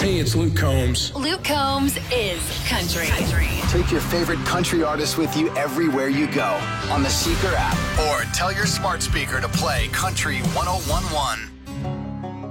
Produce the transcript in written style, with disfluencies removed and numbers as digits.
Hey, it's Luke Combs. Luke Combs is country. Take your favorite country artists with you everywhere you go on the Seeker app or tell your smart speaker to play Country 1011.